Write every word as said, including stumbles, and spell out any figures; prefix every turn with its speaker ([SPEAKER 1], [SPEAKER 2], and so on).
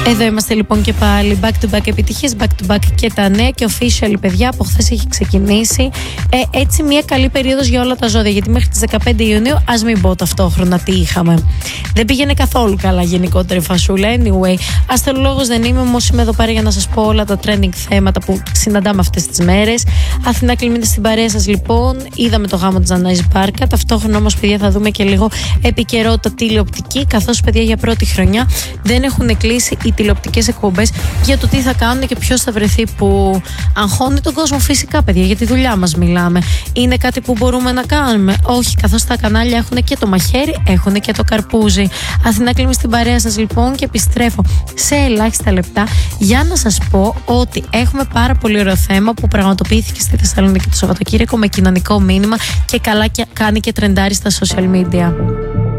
[SPEAKER 1] Εδώ είμαστε λοιπόν και πάλι back to back επιτυχίες, back to back και τα νέα και official, παιδιά, από χθες έχει ξεκινήσει ε, έτσι μια καλή περίοδος για όλα τα ζώδια, γιατί μέχρι τις δεκαπέντε Ιουνίου, ας μην πω ταυτόχρονα τι είχαμε. Δεν πήγαινε καθόλου καλά γενικότερα η φασούλα. Anyway, αστρολόγος δεν είμαι, όμως είμαι εδώ πέρα για να σας πω όλα τα trending θέματα που συναντάμε αυτές τις μέρες. Αθηνά Κλιμίντα στην παρέα σας λοιπόν. Είδαμε το γάμο της Ανάης Μπάρκα. Ταυτόχρονα όμως, παιδιά, θα δούμε και λίγο επικαιρότητα τηλεοπτική, καθώς, παιδιά, για πρώτη χρονιά δεν έχουν κλείσει οι τηλεοπτικές εκπομπές για το τι θα κάνουν και ποιος θα βρεθεί, που αγχώνει τον κόσμο φυσικά, παιδιά, για τη δουλειά μας μιλάμε. Είναι κάτι που μπορούμε να κάνουμε? Όχι, καθώς τα κανάλια έχουν και το μαχαίρι, έχουν και το καρπούζι. Αθηνά Κλιμίντα στην παρέα σας λοιπόν και επιστρέφω σε ελάχιστα λεπτά για να σας πω ότι έχουμε πάρα πολύ ωραίο θέμα που πραγματοποιήθηκε στη Θεσσαλονίκη το Σαββατοκύριακο με κοινωνικό μήνυμα και καλά και κάνει και τρεντάρει στα social media.